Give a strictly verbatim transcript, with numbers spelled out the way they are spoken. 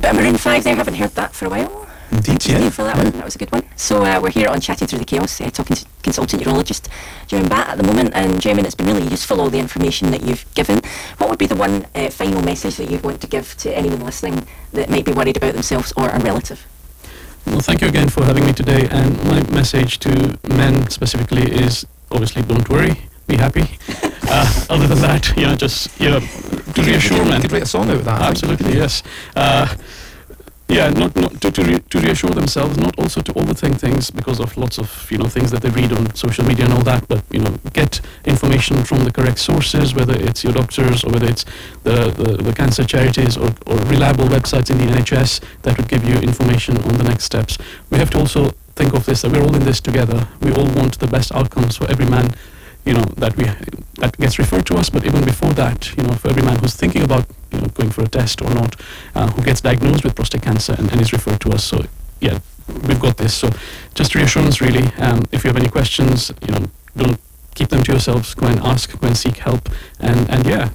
Bit of Maroon five there, haven't heard that for a while. Indeed, yeah. For that yeah. one, that was a good one. So uh, we're here on Chatting Through the Chaos, uh, talking to consultant urologist Jeremy Batt at the moment, and Jeremy, it's been really useful, all the information that you've given. What would be the one uh, final message that you'd want to give to anyone listening that might be worried about themselves or a relative? Well, thank you again for having me today, and my message to men specifically is obviously don't worry, be happy. Uh, other than that, you know, just, you know, to reassure men. You could write a song out of that. Absolutely, yes. Uh, yeah, not, not to, to, re, to reassure themselves, not also to overthink things because of lots of, you know, things that they read on social media and all that, but, you know, get information from the correct sources, whether it's your doctors or whether it's the, the, the cancer charities or, or reliable websites in the N H S that would give you information on the next steps. We have to also think of this, that we're all in this together. We all want the best outcomes for every man, you know, that we that gets referred to us, but even before that, you know, for every man who's thinking about, you know, going for a test or not, uh, who gets diagnosed with prostate cancer and, and is referred to us. So yeah, we've got this. So just reassurance, really. Um, if you have any questions, you know, don't keep them to yourselves. Go and ask, go and seek help, and and yeah,